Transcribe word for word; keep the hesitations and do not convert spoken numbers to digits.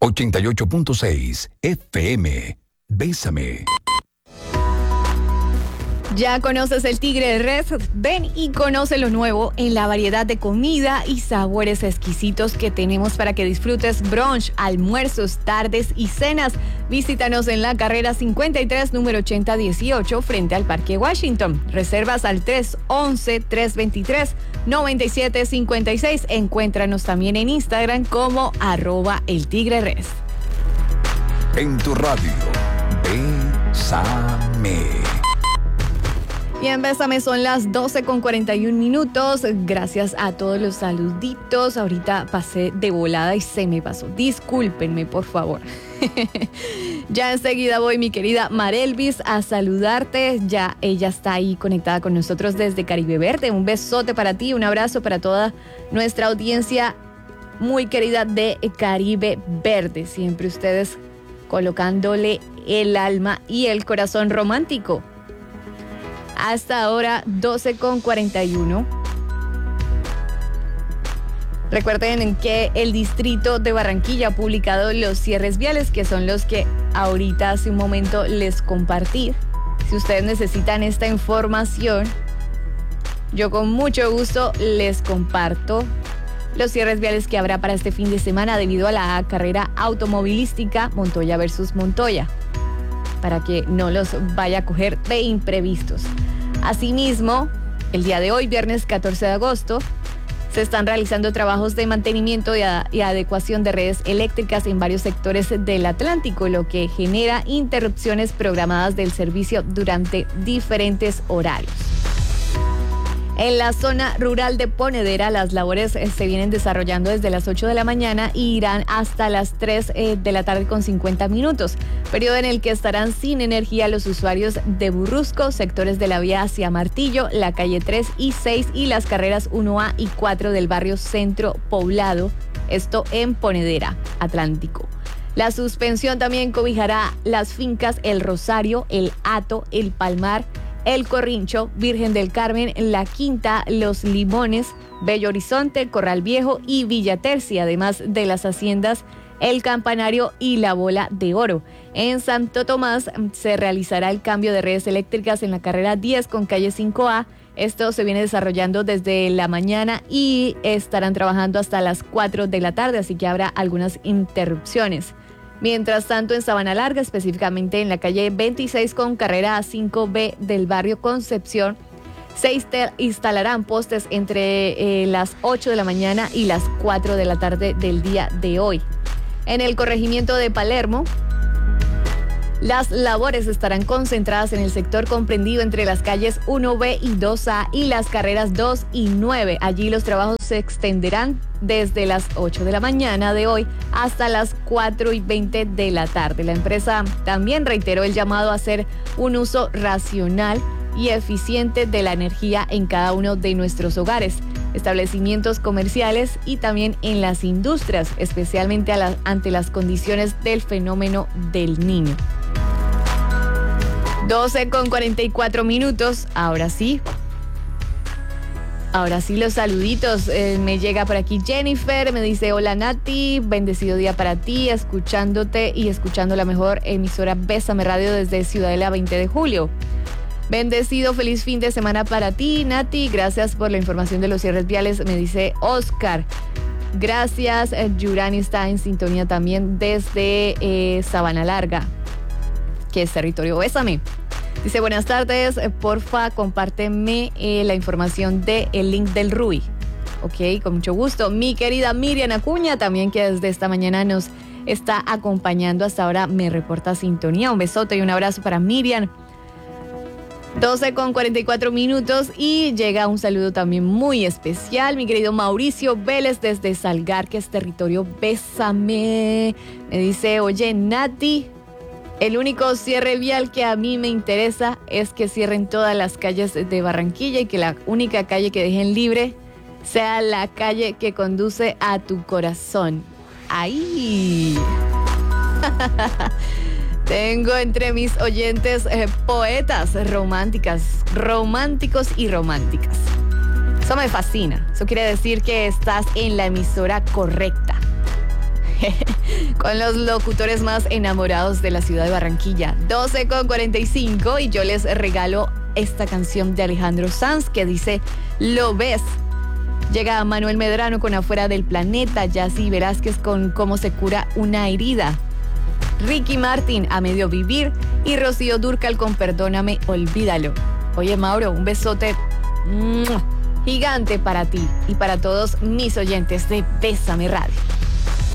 ochenta y ocho punto seis F M. Bésame. ¿Ya conoces el Tigre Res? Ven y conoce lo nuevo en la variedad de comida y sabores exquisitos que tenemos para que disfrutes brunch, almuerzos, tardes y cenas. Visítanos en la carrera cincuenta y tres, número ochenta dieciocho, frente al Parque Washington. Reservas al tres once, tres veintitrés, noventa y siete cincuenta y seis. Encuéntranos también en Instagram como arroba el Tigre Res. En tu radio, Bésame. Bien, Bésame, son las doce con cuarenta y un minutos. Gracias a todos los saluditos. Ahorita pasé de volada y se me pasó. Discúlpenme, por favor. Ya enseguida voy, mi querida Marelvis, a saludarte. Ya ella está ahí conectada con nosotros desde Caribe Verde. Un besote para ti, un abrazo para toda nuestra audiencia muy querida de Caribe Verde. Siempre ustedes colocándole el alma y el corazón romántico. Hasta ahora, doce con cuarenta y uno. Recuerden que el distrito de Barranquilla ha publicado los cierres viales, que son los que ahorita hace un momento les compartí. Si ustedes necesitan esta información, yo con mucho gusto les comparto los cierres viales que habrá para este fin de semana debido a la carrera automovilística Montoya versus Montoya, para que no los vaya a coger de imprevistos. Asimismo, el día de hoy, viernes catorce de agosto, se están realizando trabajos de mantenimiento y, a, y adecuación de redes eléctricas en varios sectores del Atlántico, lo que genera interrupciones programadas del servicio durante diferentes horarios. En la zona rural de Ponedera, las labores eh, se vienen desarrollando desde las ocho de la mañana y irán hasta las tres eh, de la tarde con cincuenta minutos, periodo en el que estarán sin energía los usuarios de Burrusco, sectores de la vía hacia Martillo, la calle tres y seis y las carreras uno A y cuatro del barrio Centro Poblado, esto en Ponedera, Atlántico. La suspensión también cobijará las fincas El Rosario, El Hato, El Palmar, El Corrincho, Virgen del Carmen, La Quinta, Los Limones, Bello Horizonte, Corral Viejo y Villa Tercia, además de las haciendas El Campanario y La Bola de Oro. En Santo Tomás se realizará el cambio de redes eléctricas en la carrera diez con calle cinco A. Esto se viene desarrollando desde la mañana y estarán trabajando hasta las cuatro de la tarde, así que habrá algunas interrupciones. Mientras tanto, en Sabana Larga, específicamente en la calle veintiséis con carrera cinco B del barrio Concepción, se instalarán postes entre eh, las ocho de la mañana y las cuatro de la tarde del día de hoy. En el corregimiento de Palermo, las labores estarán concentradas en el sector comprendido entre las calles uno B y dos A y las carreras dos y nueve. Allí los trabajos se extenderán desde las ocho de la mañana de hoy hasta las cuatro y veinte de la tarde. La empresa también reiteró el llamado a hacer un uso racional y eficiente de la energía en cada uno de nuestros hogares, establecimientos comerciales y también en las industrias, especialmente a la, ante las condiciones del fenómeno del Niño. doce con cuarenta y cuatro minutos, ahora sí. Ahora sí, los saluditos. Eh, me llega por aquí Jennifer, me dice: hola Nati, bendecido día para ti, escuchándote y escuchando la mejor emisora Bésame Radio desde Ciudadela veinte de julio. Bendecido, feliz fin de semana para ti, Nati. Gracias por la información de los cierres viales, me dice Oscar. Gracias, eh, Yurani está en sintonía también desde eh, Sabana Larga, que es territorio Bésame. Dice: buenas tardes, porfa, compárteme eh, la información del link del R U I. Ok, con mucho gusto. Mi querida Miriam Acuña, también, que desde esta mañana nos está acompañando hasta ahora, me reporta sintonía. Un besote y un abrazo para Miriam. doce con cuarenta y cuatro minutos y llega un saludo también muy especial. Mi querido Mauricio Vélez desde Salgar, que es territorio Bésame. Me dice: oye, Nati, el único cierre vial que a mí me interesa es que cierren todas las calles de Barranquilla y que la única calle que dejen libre sea la calle que conduce a tu corazón. ¡Ay! Tengo entre mis oyentes eh, poetas románticas, románticos y románticas. Eso me fascina. Eso quiere decir que estás en la emisora correcta. con los locutores más enamorados de la ciudad de Barranquilla. doce con cuarenta y cinco y yo les regalo esta canción de Alejandro Sanz que dice Lo ves. Llega Manuel Medrano con Afuera del Planeta, Yacy Velázquez con Cómo se cura una herida, Ricky Martin, A medio vivir, y Rocío Dúrcal con Perdóname, olvídalo. Oye, Mauro, un besote ¡mua! Gigante para ti y para todos mis oyentes de Bésame Radio.